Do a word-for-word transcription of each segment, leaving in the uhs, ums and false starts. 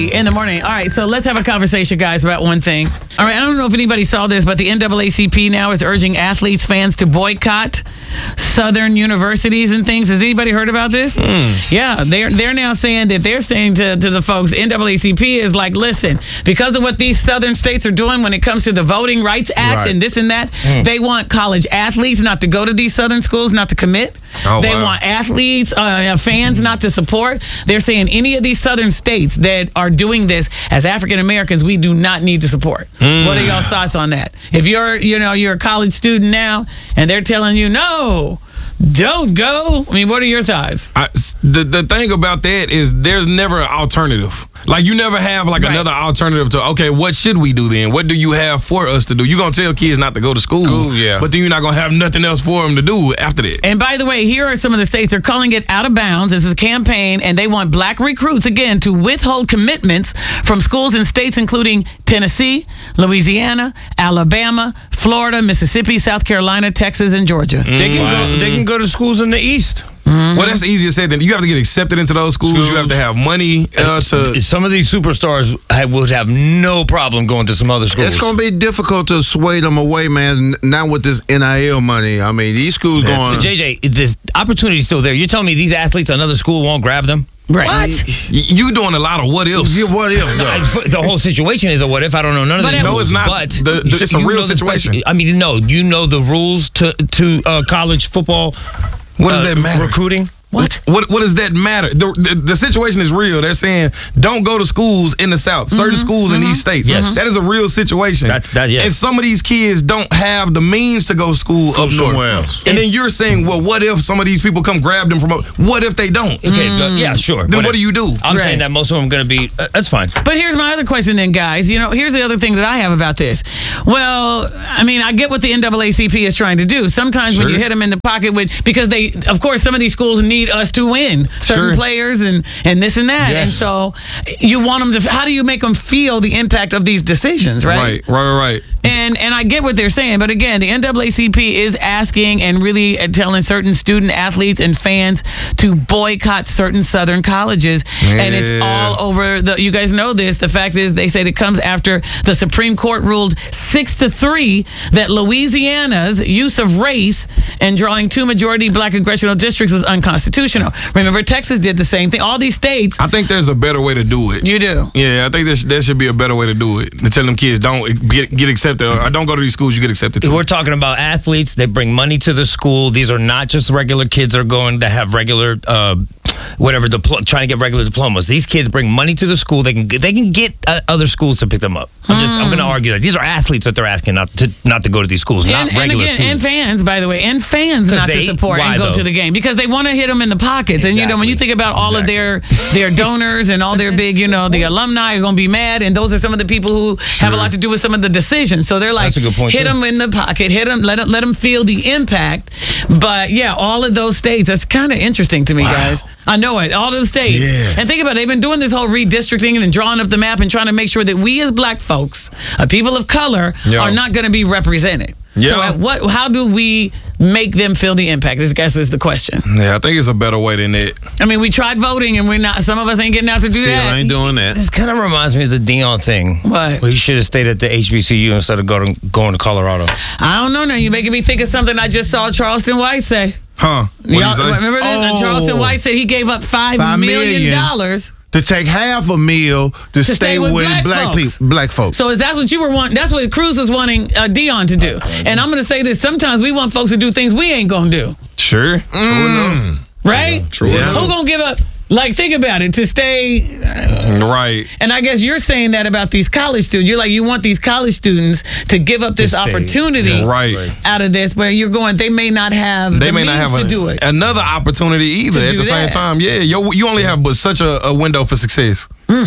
In the morning. All right, so let's have a conversation, guys, about one thing. All right, I don't know if anybody saw this, but the N double A C P now is urging athletes, fans to boycott Southern universities and things. Has anybody heard about this? Mm. Yeah, they're they're now saying that they're saying to, to the folks, N double A C P is like, listen, because of what these Southern states are doing when it comes to the Voting Rights Act right. and this and that, mm. they want college athletes not to go to these Southern schools, not to commit. Oh, they wow. want athletes, uh, fans not to support. They're saying any of these Southern states that are doing this as African Americans, we do not need to support. Mm. What are y'all's thoughts on that? If you're, you know, you're a college student now and they're telling you, no, don't go. I mean, what are your thoughts? I, the the thing about that is there's never an alternative. Like, you never have, like, right. another alternative to, okay, what should we do then? What do you have for us to do? You're going to tell kids not to go to school, Ooh, yeah. but then you're not going to have nothing else for them to do after that. And by the way, here are some of the states. They're calling it out of bounds. This is a campaign, and they want black recruits, again, to withhold commitments from schools in states including Tennessee, Louisiana, Alabama, Florida, Mississippi, South Carolina, Texas, and Georgia. Mm. They can wow. go. They can go to schools in the East. Mm-hmm. Well, that's easier said than you have to get accepted into those schools. schools. You have to have money uh, to. Some of these superstars would have no problem going to some other schools. It's going to be difficult to sway them away, man. Not with this N I L money. I mean, these schools That's going. J J, this opportunity is still there. You're telling me these athletes, another school won't grab them? Right. What? You doing a lot of what ifs. Yeah, what if? I, the whole situation is a what if. I don't know none of But these it- No, rules, it's not. But The- the- it's a you real know the situation. spec- I mean, no, you know the rules to to uh, college football. What does uh, that matter? Recruiting. What? What what does that matter? The, the the situation is real. They're saying don't go to schools in the South. Certain Mm-hmm. schools in these states. Yes. That is a real situation. That's- that- yes. And some of these kids don't have the means to go to school Go up somewhere north. else. And then you're saying, well, what if some of these people come grab them from? What if they don't? Okay, but yeah, sure. Then But what do you do? I'm Right. saying that most of them are going to be. Uh, that's fine. But here's my other question then, guys. You know, here's the other thing that I have about this. Well, I mean, I get what the N double A C P is trying to do. Sometimes when Sure. you hit them in the pocket with, because they, of course, some of these schools need us to win certain Sure. players and, and this and that. Yes. And so you want them to, how do you make them feel the impact of these decisions, right? Right, right, right, right. And and I get what they're saying, but again, the N double A C P is asking and really telling certain student athletes and fans to boycott certain Southern colleges, and it's Yeah. all over the. You guys know this. The fact is, they said it comes after the Supreme Court ruled six to three that Louisiana's use of race and drawing two majority black congressional districts was unconstitutional. Remember, Texas did the same thing. All these states, I think there's a better way to do it. you do. Yeah, I think there, sh- there should be a better way to do it. To tell them kids don't get get accepted or don't go to these schools, you get accepted to. We're talking about athletes. They bring money to the school. These are not just regular kids that are going to have regular, uh, whatever, diplo- trying to get regular diplomas. These kids bring money to the school. They can they can get uh, other schools to pick them up. I'm just I'm going to argue that these are athletes that they're asking not to not to go to these schools, not And, and regular again, and students. fans, by the way, and fans not to they- support why, and go though? to the game because they want to hit them in the pockets. And you know, when you think about all Exactly. of their their donors and all their big, you know, the alumni are going to be mad, and those are some of the people who have a lot to do with some of the decisions. So they're like, That's a good point, hit too. them in the pocket, hit them, let them, let them feel the impact. But yeah, all of those states, that's kind of interesting to me, guys. I know it, all those states. Yeah. And think about it, they've been doing this whole redistricting and drawing up the map and trying to make sure that we as black folks, uh, people of color, Yeah. are not going to be represented. Yeah. So at what? How do we make them feel the impact? This, I guess, is the question. Yeah, I think it's a better way than that. I mean, we tried voting, and we're not. Some of us ain't getting out to do Still that. ain't doing that. This kind of reminds me of the Dion thing. What? Well, he should have stayed at the H B C U instead of going going to Colorado. I don't know. Now you're making me think of something I just saw Charleston White say. Huh? What do Y'all you say? remember this? Oh. Charleston White said he gave up five, Five million million. dollars. To take half a meal to, stay stay, with with, black black, folks. people, black folks. So is that what you were wanting? That's what Cruz was wanting uh, Dion to do. And I'm going to say this: sometimes we want folks to do things we ain't going to do. Sure. True enough. Right? True Yeah. enough. Who going to give up? Like, think about it. To stay. Right. And I guess you're saying that about these college students. You're like, you want these college students to give up this stay. opportunity Right. out of this, but you're going, they may not have They the may not means have to a- do it. another opportunity either To at do the same that. time. Yeah, you you only have but such a, a window for success.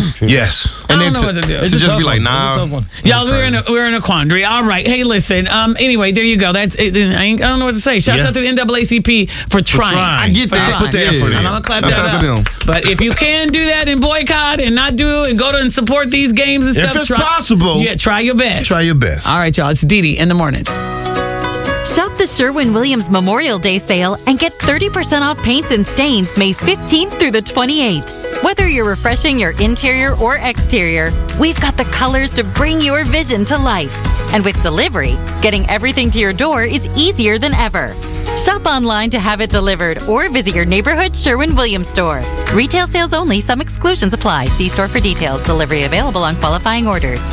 yes. I don't then know to, what to do. to It's a just tough be like, one. It's a nah. tough one. Y'all, we're in a we're in a quandary. All right. Hey, listen. Um. Anyway, there you go. That's. It, I, ain't, I don't know what to say. Shouts Yeah. out to the N double A C P for trying. trying. I get For that. trying. Put the Yeah. effort in. And I'm gonna clap Shouts that out to up. them. But if you can do that and boycott and not do it and go to and support these games and If stuff, it's try, possible, yeah, try your best. try your best. All right, y'all. It's Didi in the morning. Shop the Sherwin-Williams Memorial Day sale and get thirty percent off paints and stains May fifteenth through the twenty-eighth. Whether you're refreshing your interior or exterior, we've got the colors to bring your vision to life. And with delivery, getting everything to your door is easier than ever. Shop online to have it delivered or visit your neighborhood Sherwin-Williams store. Retail sales only. Some exclusions apply. See store for details. Delivery available on qualifying orders.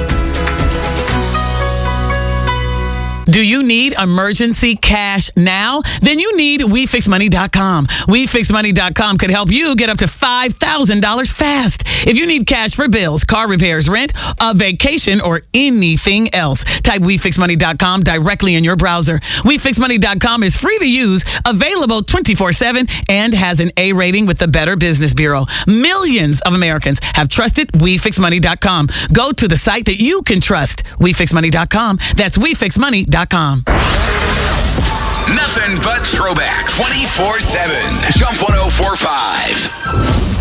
Do you need emergency cash now? Then you need we fix money dot com. we fix money dot com could help you get up to five thousand dollars fast. If you need cash for bills, car repairs, rent, a vacation, or anything else, type we fix money dot com directly in your browser. we fix money dot com is free to use, available twenty-four seven, and has an A rating with the Better Business Bureau. Millions of Americans have trusted we fix money dot com. Go to the site that you can trust, we fix money dot com. That's we fix money dot com. Nothing but throwback twenty-four seven. Jump one oh four point five.